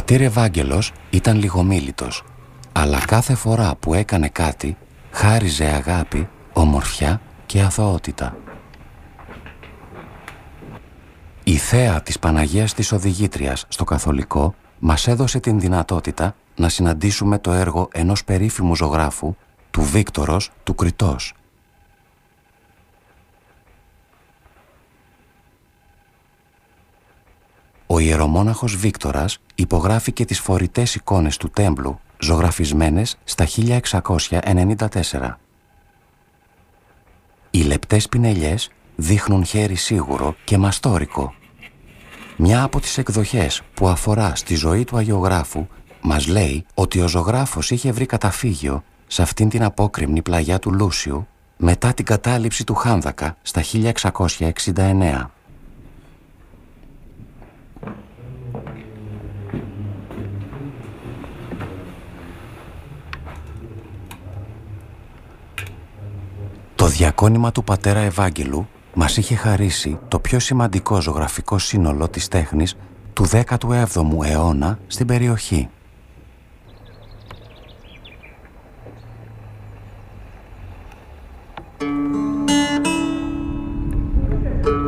πατήρ Ευάγγελος ήταν λιγομίλητος, αλλά κάθε φορά που έκανε κάτι χάριζε αγάπη, ομορφιά και αθωότητα. Η θέα της Παναγίας της Οδηγήτριας στο Καθολικό μας έδωσε την δυνατότητα να συναντήσουμε το έργο ενός περίφημου ζωγράφου, του Βίκτορος του Κριτός. Ο ιερομόναχος Βίκτορας υπογράφει και τις φορητές εικόνες του τέμπλου, ζωγραφισμένες στα 1694. Οι λεπτές πινελιές δείχνουν χέρι σίγουρο και μαστόρικο. Μια από τις εκδοχές που αφορά στη ζωή του αγιογράφου μας λέει ότι ο ζωγράφος είχε βρει καταφύγιο σε αυτήν την απόκρημνη πλαγιά του Λούσιου μετά την κατάληψη του Χάνδακα στα 1669. Το διακόνημα του πατέρα Ευάγγελου μας είχε χαρίσει το πιο σημαντικό ζωγραφικό σύνολο της τέχνης του 17ου αιώνα στην περιοχή.